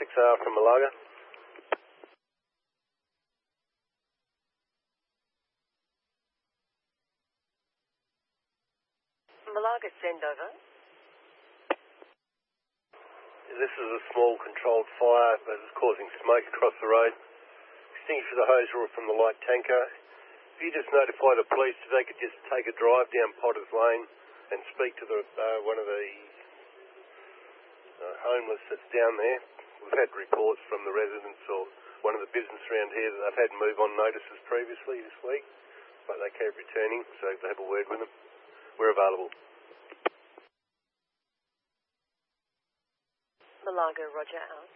6R from Malaga. Malaga, send over. This is a small controlled fire that is causing smoke across the road. Extinguish with a hose or from the light tanker. If you just notify the police, if they could just take a drive down Potter's Lane and speak to the one of the homeless that's down there. We've had reports from the residents or one of the business around here that they've had move-on notices previously this week, but they keep returning, so they have a word with them. We're available. Malaga, roger out.